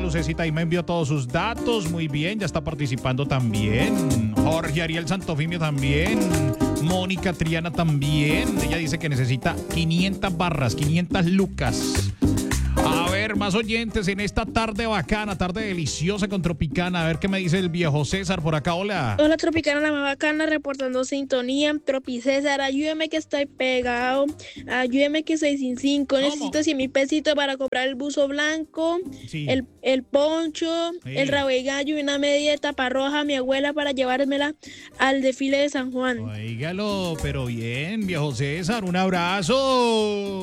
Lucecita ahí me envió todos sus datos. Muy bien, ya está participando también. Jorge Ariel Santofimio también. Mónica Triana también. Ella dice que necesita 500 barras, 500 lucas. A ver, más oyentes en esta tarde bacana, tarde deliciosa con Tropicana. A ver qué me dice el viejo César por acá. Hola. Hola Tropicana, la más bacana, reportando sintonía. Tropi César, ayúdeme que estoy pegado, ayúdeme que soy sin 5. Necesito 100.000 pesitos para comprar el buzo blanco, Sí. el poncho, Sí. el rabo de gallo y una media de tapa roja a mi abuela para llevármela al desfile de San Juan. Óigalo, pero bien, viejo César, un abrazo.